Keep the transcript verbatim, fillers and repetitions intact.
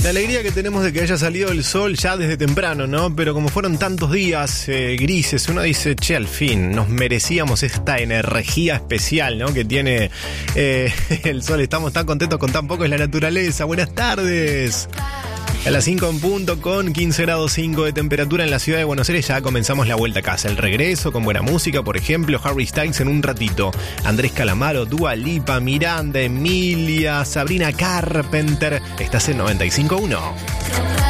La alegría que tenemos de que haya salido el sol ya desde temprano, ¿no? Pero como fueron tantos días eh, grises, uno dice, che, al fin, nos merecíamos esta energía especial, ¿no? Que tiene eh, el sol. Estamos tan contentos con tan poco, es la naturaleza. Buenas tardes. A las cinco en punto, con quince grados cinco de temperatura en la ciudad de Buenos Aires, ya comenzamos la vuelta a casa. El regreso con buena música, por ejemplo, Harry Styles en un ratito. Andrés Calamaro, Dua Lipa, Miranda, Emilia, Sabrina Carpenter. Estás en noventa y cinco punto uno.